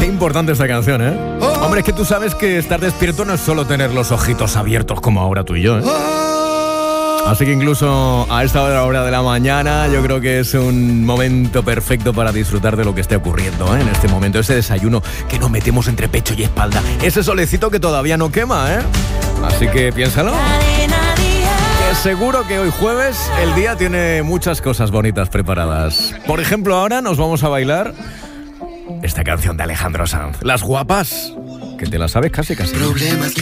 Qué importante esta canción, ¿eh? Hombre, es que tú sabes que estar despierto no es solo tener los ojitos abiertos como ahora tú y yo, ¿eh? Así que incluso a esta hora de la mañana yo creo que es un momento perfecto para disfrutar de lo que esté ocurriendo, ¿eh? En este momento, ese desayuno que nos metemos entre pecho y espalda, ese solecito que todavía no quema, ¿eh? Así que piénsalo. Que seguro que hoy jueves el día tiene muchas cosas bonitas preparadas. Por ejemplo, ahora nos vamos a bailar esta canción de Alejandro Sanz, Las Guapas, que te la sabes casi. Problemas